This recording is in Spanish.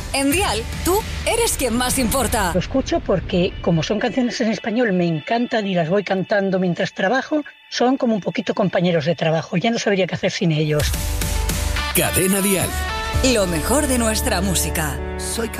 En Dial, tú eres quien más importa. Lo escucho porque, como son canciones en español, me encantan y las voy cantando mientras trabajo. Son como un poquito compañeros de trabajo. Ya no sabría qué hacer sin ellos. Cadena Dial. Lo mejor de nuestra música. Soy